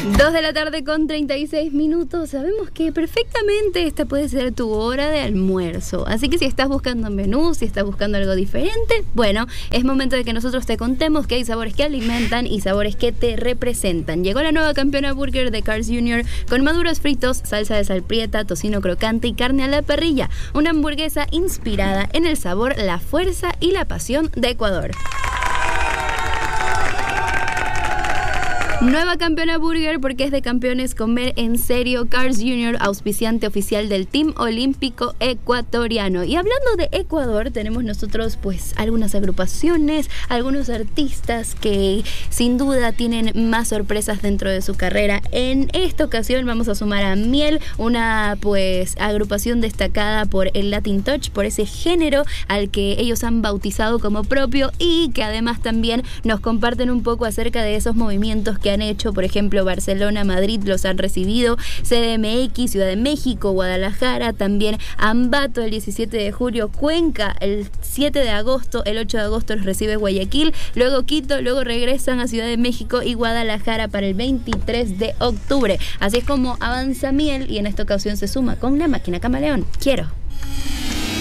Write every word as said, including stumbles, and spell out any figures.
Dos de la tarde con treinta y seis minutos. Sabemos que perfectamente esta puede ser tu hora de almuerzo. Así que si estás buscando menú, si estás buscando algo diferente, bueno, es momento de que nosotros te contemos que hay sabores que alimentan y sabores que te representan. Llegó la nueva campeona burger de Carl's junior con maduros fritos, salsa de sal prieta, tocino crocante y carne a la parrilla. Una hamburguesa inspirada en el sabor, la fuerza y la pasión de Ecuador. Nueva campeona burger porque es de campeones comer en serio. Carl's junior, auspiciante oficial del Team Olímpico Ecuatoriano. Y hablando de Ecuador, tenemos nosotros pues algunas agrupaciones, algunos artistas que sin duda tienen más sorpresas dentro de su carrera. En esta ocasión vamos a sumar a Miel, una pues agrupación destacada por el Latin Touch, por ese género al que ellos han bautizado como propio y que además también nos comparten un poco acerca de esos movimientos que han hecho, por ejemplo, Barcelona, Madrid los han recibido, C D M X, Ciudad de México, Guadalajara, también Ambato el diecisiete de julio, Cuenca el siete de agosto, el ocho de agosto los recibe Guayaquil, luego Quito, luego regresan a Ciudad de México y Guadalajara para el veintitrés de octubre. Así es como avanza Miel y en esta ocasión se suma con La Máquina Camaleón. Quiero.